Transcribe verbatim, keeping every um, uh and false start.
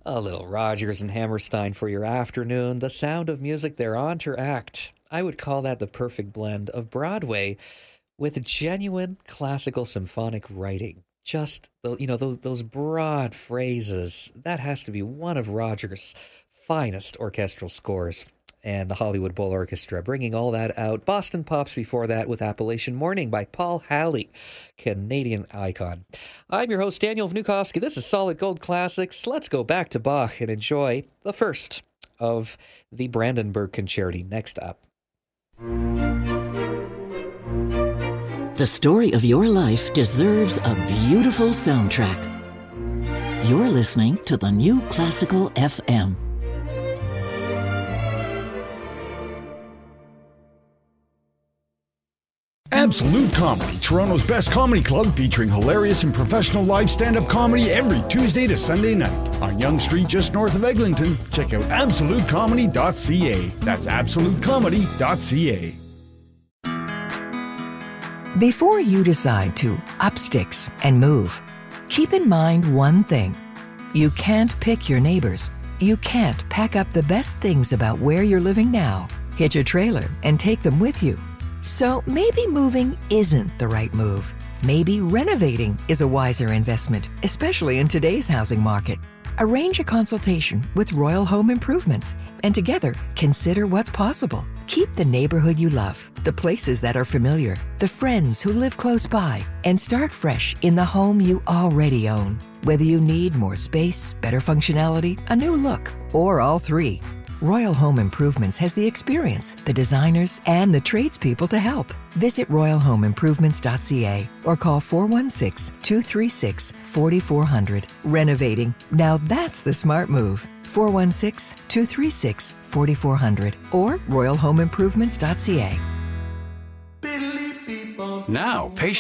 A little Rogers and Hammerstein for your afternoon. The sound of music, their entr'acte. I would call that the perfect blend of Broadway with genuine classical symphonic writing. Just, the, you know, those, those broad phrases. That has to be one of Rogers' finest orchestral scores. And the Hollywood Bowl Orchestra bringing all that out. Boston Pops before that with Appalachian Morning by Paul Halley, Canadian icon. I'm your host, Daniel Vnukovsky. This is Solid Gold Classics. Let's go back to Bach and enjoy the first of the Brandenburg Concerti next up. The story of your life deserves a beautiful soundtrack. You're listening to the New Classical F M. Absolute Comedy, Toronto's best comedy club featuring hilarious and professional live stand-up comedy every Tuesday to Sunday night. On Yonge Street, just north of Eglinton, check out absolute comedy dot c a. That's absolute comedy dot c a. Before you decide to up sticks and move, keep in mind one thing. You can't pick your neighbors. You can't pack up the best things about where you're living now, hitch a trailer, and take them with you. So maybe moving isn't the right move. Maybe renovating is a wiser investment, especially in today's housing market. Arrange a consultation with Royal Home Improvements and together consider what's possible. Keep the neighborhood you love, the places that are familiar, the friends who live close by, and start fresh in the home you already own. Whether you need more space, better functionality, a new look, or all three, Royal Home Improvements has the experience, the designers, and the tradespeople to help. Visit royal home improvements dot c a or call four one six, two three six, four four zero zero. Renovating. Now that's the smart move. four one six, two three six, four four zero zero or royal home improvements dot c a. Now, patients